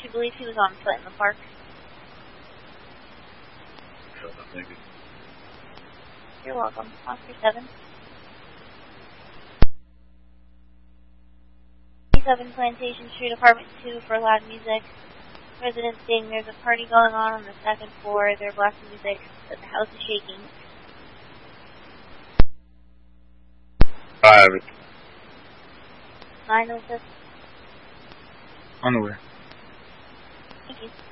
She believes he was on foot in the park. Thank you. You're welcome. Oscar 7. 7 Plantation Street, Apartment 2 for loud music. Residents saying there's a party going on the second floor. They're blasting music, but the house is shaking. 5. 9 Elizabeth. On the way. Thank you.